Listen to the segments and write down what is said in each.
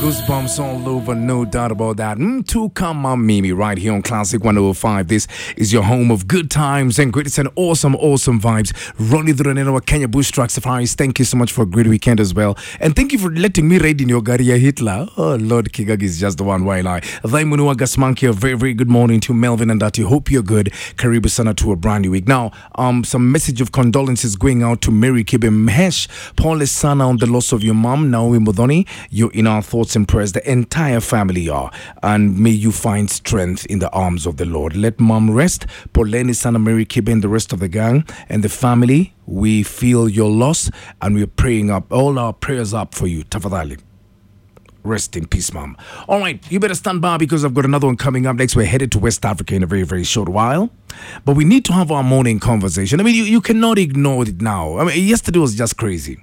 Goosebumps all over, no doubt about that. To come on Mimi right here on Classic 105. This is your home of good times and great and awesome vibes. Ronnie Dhuraneno, Kenya Bush Truck Safaris. Thank you so much for a great weekend as well. And thank you for letting me ride in your Garia Hitler. Oh, Lord Kigagi is just the one while I. Dhaimunua Gasmanki, a very, very good morning to Melvin and Dati. Hope you're good. Karibu Sana to a brand new week. Now, some message of condolences going out to Mary Kibe Mhesh. Paul Sana on the loss of your mom, Naomi Modoni. You're in our thoughts and prayers. The entire family are. And may you find strength in the arms of the Lord. Let mom rest. Pauleni Sana, Mary Kibe and the rest of the gang and the family. We feel your loss and we're praying up, all our prayers up for you. Tafadhali. Rest in peace, mom. All right, you better stand by because I've got another one coming up next. We're headed to West Africa in a very, very short while. But we need to have our morning conversation. I mean, you cannot ignore it now. I mean, yesterday was just crazy.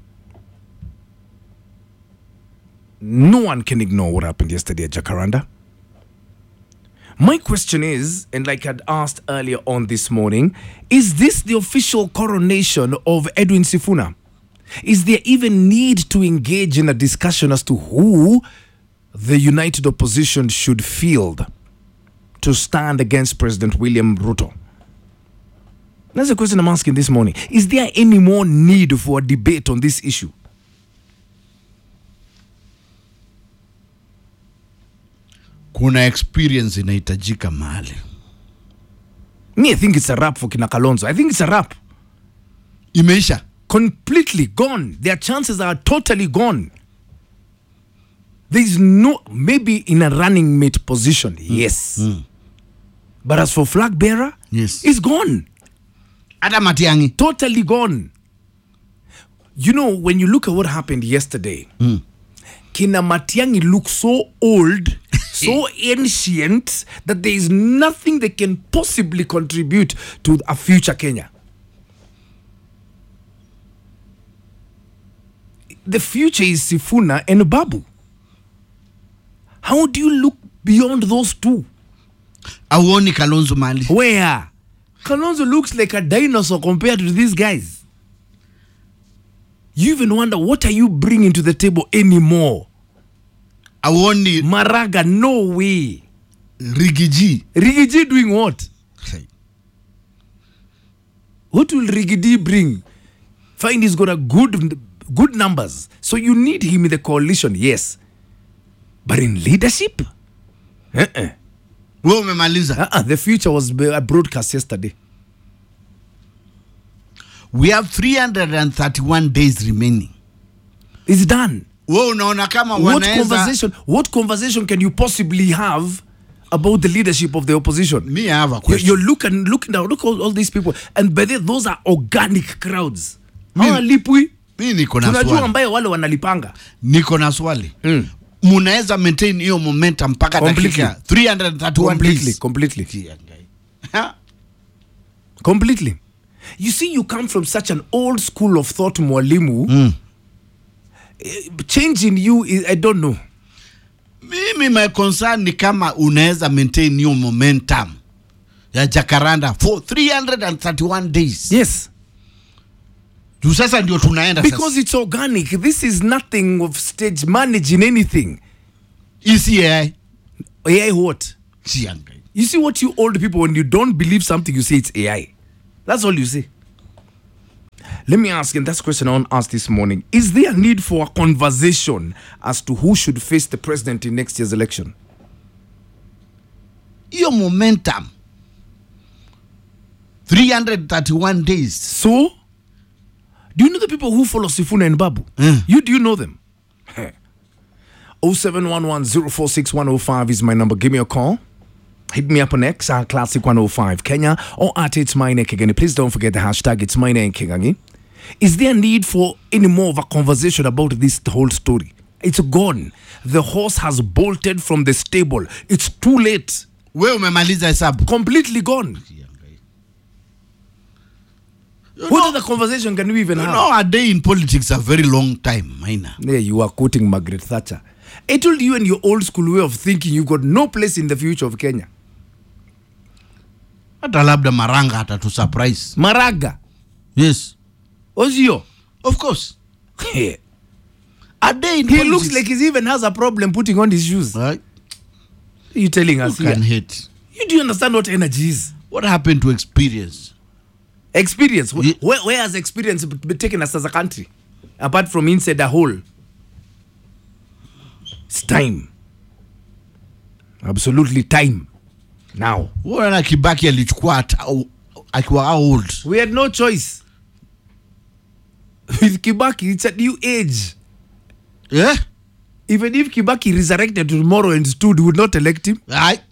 No one can ignore what happened yesterday at Jacaranda. My question is, and like I'd asked earlier on this morning, is this the official coronation of Edwin Sifuna? Is there even need to engage in a discussion as to who the united opposition should field to stand against President William Ruto? That's the question I'm asking this morning. Is there any more need for a debate on this issue? Kuna experience inahitajika mahali. Me, I think it's a wrap for Kina Kalonzo. I think it's a wrap. Imeisha. Completely gone. Their chances are totally gone. There is no, maybe in a running mate position, yes. But as for flag bearer, yes, it's gone. Ada Matiangi. Totally gone. You know, when you look at what happened yesterday, Kina Matiangi looks so old, so ancient, that there is nothing they can possibly contribute to a future Kenya. The future is Sifuna and Babu. How do you look beyond those two? Awoni Kalonzo Mali. Where? Kalonzo looks like a dinosaur compared to these guys. You even wonder, what are you bringing to the table anymore? Awoni Maraga, no way. Rigiji. Rigiji doing what? What will Rigiji bring? Find he's got a good numbers. So you need him in the coalition, yes. But in leadership? The future was broadcast yesterday. We have 331 days remaining. It's done. What conversation can you possibly have about the leadership of the opposition? Me, I have a question. You're looking down, look at all these people. And by the way, those are organic crowds. Lipui? Niko na swali. Ambaye wale wanalipanga. Niko na swali. Munaeza maintain hiyo momentum mpaka dakika 331 days. Completely. You see, you come from such an old school of thought, Mwalimu. Change in you, I don't know. Mimi, my concern ni kama unaeza maintain hiyo momentum ya Jacaranda for 331 days. Yes. Because it's organic. This is nothing of stage managing anything. Is AI? AI what? You see what you old people, when you don't believe something, you say it's AI. That's all you say. Let me ask, and that's the question I want to ask this morning. Is there a need for a conversation as to who should face the president in next year's election? Your momentum. 331 days. So? Do you know the people who follow Sifuna and Babu? Do you know them? 0711-046-105 is my number. Give me a call. Hit me up on X, Classic 105 Kenya, or at It's My Name Kigani. Please don't forget the hashtag It's My Name Kigani. Is there a need for any more of a conversation about this whole story? It's gone. The horse has bolted from the stable. It's too late. Completely gone. What other conversation can we even have? No, a day in politics a very long time, Maina. Yeah, you are quoting Margaret Thatcher. I told you, in your old school way of thinking, you got no place in the future of Kenya. Hata labda Maranga hata to surprise. Maraga? Yes. Ozio? Of course. A day in He politics. looks like he even has a problem putting on his shoes. Right? You telling us You can here? hate. You do understand what energy is? What happened to experience? Experience. Ye- Where has experience been taken us as a country? Apart from inside the hole. It's time. Absolutely time. Now. Wana Kibaki alichukua akiwa how old? We had no choice. With Kibaki, it's a new age. Yeah? Even if Kibaki resurrected tomorrow and stood, we would not elect him. Right.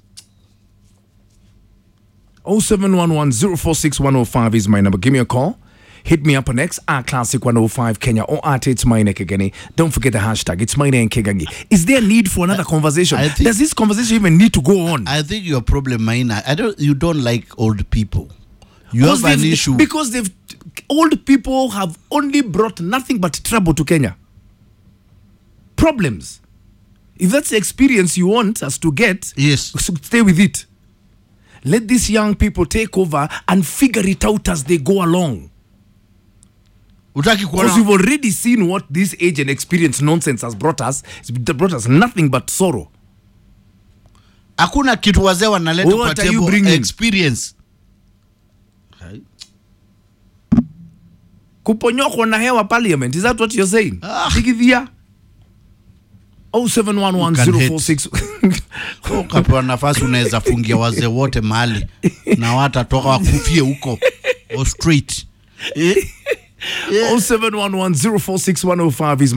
0711-046-105 is my number. Give me a call. Hit me up on X at Classic 105 Kenya or at It's Mine Kigani. Don't forget the hashtag It's Mine and Kigangi. Is there a need for another conversation? I think- Does this conversation even need to go on? I think your problem, Maina, you don't like old people. You have an issue. Because old people have only brought nothing but trouble to Kenya. Problems. If that's the experience you want us to get, Yes. so stay with it. Let these young people take over and figure it out as they go along. Utaki Because we've already seen what this age and experience nonsense has brought us. It's brought us nothing but sorrow. hakuna kitu wazee wanaleta kwa What are you table bringing? experience. Kuponyokwa na hewa parliament. Is that what you're saying? Ah. Digithia. 0711-046. Ukapewa nafasi unaweza fungia wazee wote mahali na watatoka wakufie huko or straight. 0711-046-105 is